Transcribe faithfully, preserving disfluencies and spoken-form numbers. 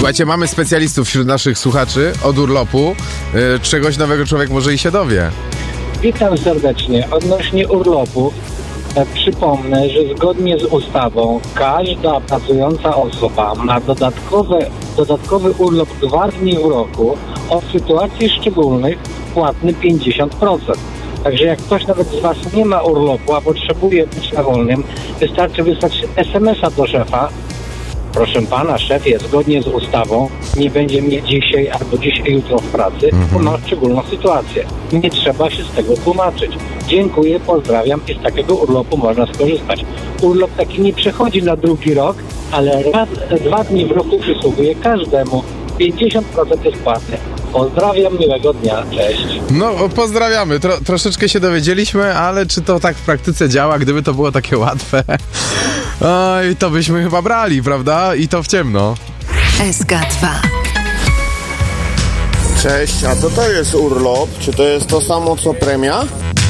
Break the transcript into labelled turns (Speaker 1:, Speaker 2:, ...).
Speaker 1: Słuchajcie, mamy specjalistów wśród naszych słuchaczy od urlopu. Yy, czegoś nowego człowiek może i się dowie.
Speaker 2: Witam serdecznie. Odnośnie urlopu e, przypomnę, że zgodnie z ustawą każda pracująca osoba ma dodatkowe, dodatkowy urlop dwa dni w roku, o sytuacji szczególnych płatny pięćdziesiąt procent. Także jak ktoś nawet z Was nie ma urlopu, a potrzebuje być na wolnym, wystarczy wysłać es em es a do szefa. Proszę pana, szefie, zgodnie z ustawą nie będzie mnie dzisiaj albo dzisiaj, jutro w pracy, bo ma szczególną sytuację. Nie trzeba się z tego tłumaczyć. Dziękuję, pozdrawiam i z takiego urlopu można skorzystać. Urlop taki nie przechodzi na drugi rok, ale raz, dwa dni w roku przysługuje każdemu. pięćdziesiąt procent jest płatne. Pozdrawiam, miłego dnia, cześć.
Speaker 1: No, pozdrawiamy. Tro, troszeczkę się dowiedzieliśmy, ale czy to tak w praktyce działa? Gdyby to było takie łatwe, oj, to byśmy chyba brali, prawda? I to w ciemno.
Speaker 3: S K dwa.
Speaker 4: Cześć, a co to jest urlop? Czy to jest to samo co premia?